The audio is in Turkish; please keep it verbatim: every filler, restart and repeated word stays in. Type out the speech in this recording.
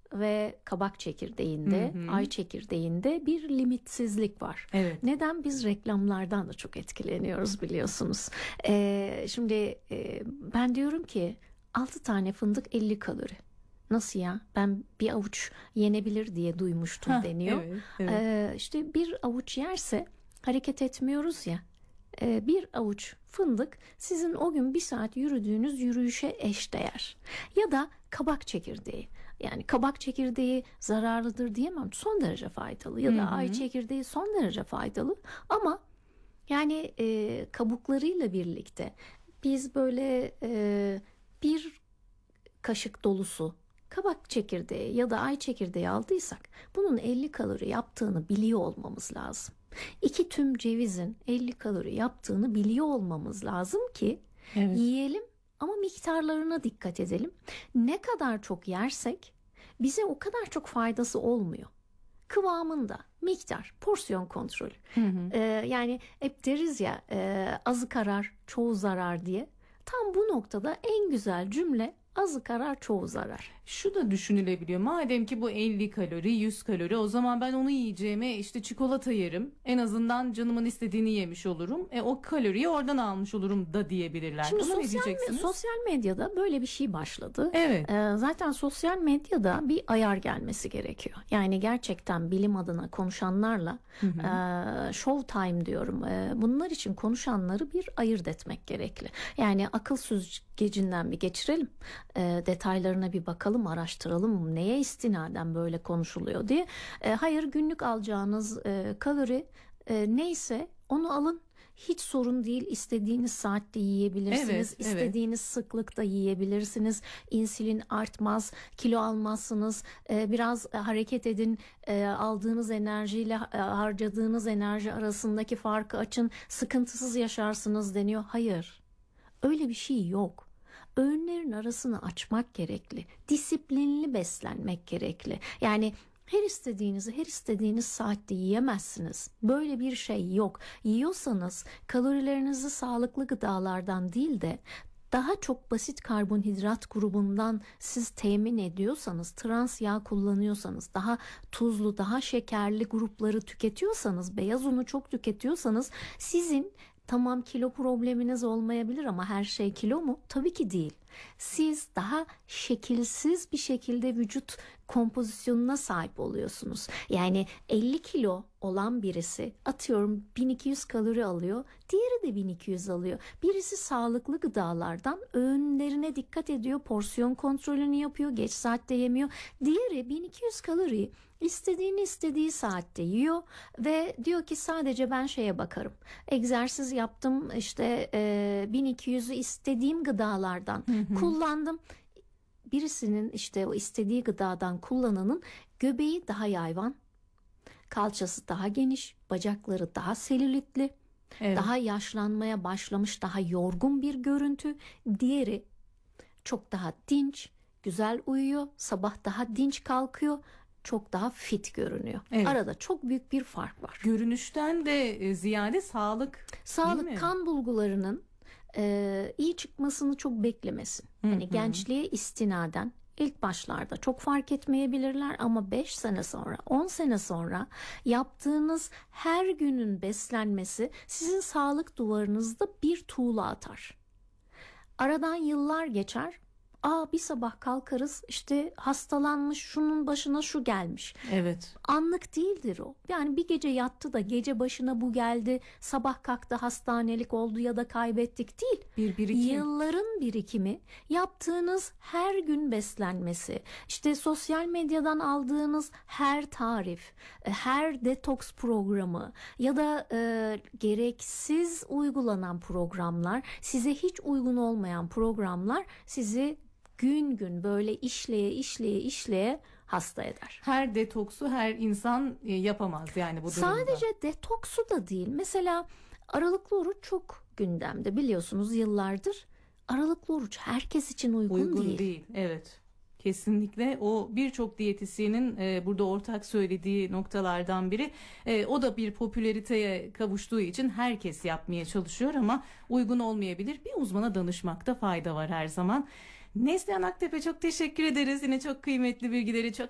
ve kabak çekirdeğinde, hı hı. ay çekirdeğinde bir limitsizlik var. Evet. Neden? Biz reklamlardan da çok etkileniyoruz biliyorsunuz. Ee, şimdi e, ben diyorum ki altı tane fındık elli kalori. Nasıl ya? Ben bir avuç yenebilir diye duymuştum Hah, deniyor. Evet, evet. Ee, işte bir avuç yerse hareket etmiyoruz ya. E, bir avuç fındık sizin o gün bir saat yürüdüğünüz yürüyüşe eşdeğer. Ya da kabak çekirdeği. Yani kabak çekirdeği zararlıdır diyemem. Son derece faydalı. Ya da Hı hı. ay çekirdeği son derece faydalı. Ama yani e, kabuklarıyla birlikte biz böyle e, bir kaşık dolusu kabak çekirdeği ya da ay çekirdeği aldıysak bunun elli kalori yaptığını biliyor olmamız lazım. İki tüm cevizin elli kalori yaptığını biliyor olmamız lazım ki evet. yiyelim ama miktarlarına dikkat edelim. Ne kadar çok yersek bize o kadar çok faydası olmuyor. Kıvamında, miktar, porsiyon kontrolü. Hı hı. Ee, yani hep deriz ya e, azı karar, çoğu zarar diye. Tam bu noktada en güzel cümle azı karar, çoğu zarar. Şu da düşünülebiliyor. Madem ki bu elli kalori, yüz kalori, o zaman ben onu yiyeceğime işte çikolata yerim. En azından canımın istediğini yemiş olurum. E o kaloriyi oradan almış olurum da diyebilirler. Şimdi Buna sosyal, ne diyeceksiniz? sosyal medyada böyle bir şey başladı. Evet. Ee, zaten sosyal medyada bir ayar gelmesi gerekiyor. Yani gerçekten bilim adına konuşanlarla hı hı. E, show time diyorum. E, bunlar için konuşanları bir ayırt etmek gerekli. Yani akıl süzgecinden bir geçirelim. E, detaylarına bir bakalım, araştıralım. Neye istinaden böyle konuşuluyor diye. E, hayır, günlük alacağınız e, kalori e, neyse onu alın. Hiç sorun değil. İstediğiniz saatte yiyebilirsiniz. Evet, İstediğiniz evet. sıklıkta yiyebilirsiniz. İnsülin artmaz. Kilo almazsınız. Ee, biraz hareket edin. Ee, aldığınız enerjiyle harcadığınız enerji arasındaki farkı açın. Sıkıntısız yaşarsınız deniyor. Hayır. Öyle bir şey yok. Öğünlerin arasını açmak gerekli. Disiplinli beslenmek gerekli. Yani her istediğinizi her istediğiniz saatte yiyemezsiniz. Böyle bir şey yok. Yiyorsanız kalorilerinizi sağlıklı gıdalardan değil de daha çok basit karbonhidrat grubundan siz temin ediyorsanız, trans yağ kullanıyorsanız, daha tuzlu, daha şekerli grupları tüketiyorsanız, beyaz unu çok tüketiyorsanız sizin tamam kilo probleminiz olmayabilir ama her şey kilo mu? Tabii ki değil. Siz daha şekilsiz bir şekilde vücut kompozisyonuna sahip oluyorsunuz. Yani elli kilo olan birisi atıyorum bin iki yüz kalori alıyor, diğeri de bin iki yüz alıyor. Birisi sağlıklı gıdalardan öğünlerine dikkat ediyor, porsiyon kontrolünü yapıyor, geç saatte yemiyor. Diğeri bin iki yüz kaloriyi istediğini istediği saatte yiyor ve diyor ki sadece ben şeye bakarım. Egzersiz yaptım, işte e, bin iki yüzü istediğim gıdalardan hı hı. kullandım. Birisinin işte o istediği gıdadan kullananın göbeği daha yayvan, kalçası daha geniş, bacakları daha selülitli, evet. daha yaşlanmaya başlamış, daha yorgun bir görüntü. Diğeri çok daha dinç, güzel uyuyor, sabah daha dinç kalkıyor, çok daha fit görünüyor. Evet. Arada çok büyük bir fark var. Görünüşten de ziyade sağlık. Sağlık, kan bulgularının e, iyi çıkmasını çok beklemesin. Hı-hı. Hani gençliğe istinaden ilk başlarda çok fark etmeyebilirler ama beş sene sonra, on sene sonra yaptığınız her günün beslenmesi sizin sağlık duvarınızda bir tuğla atar. Aradan yıllar geçer. Aa, bir sabah kalkarız işte hastalanmış, şunun başına şu gelmiş. Evet. Anlık değildir o. Yani bir gece yattı da gece başına bu geldi, sabah kalktı hastanelik oldu ya da kaybettik değil. Bir birikim. Yılların birikimi, yaptığınız her gün beslenmesi, işte sosyal medyadan aldığınız her tarif, her detoks programı ya da e, gereksiz uygulanan programlar, size hiç uygun olmayan programlar sizi gün gün böyle işleye işleye işleye hasta eder. Her detoksu her insan yapamaz yani bu durumda. Sadece detoksu da değil. Mesela aralıklı oruç çok gündemde biliyorsunuz yıllardır. Aralıklı oruç herkes için uygun, uygun değil. değil. Evet. Kesinlikle o birçok diyetisyenin e, burada ortak söylediği noktalardan biri. E, o da bir popülariteye kavuştuğu için herkes yapmaya çalışıyor ama uygun olmayabilir. Bir uzmana danışmakta fayda var her zaman. Neslihan Aktepe, çok teşekkür ederiz. Yine çok kıymetli bilgileri, çok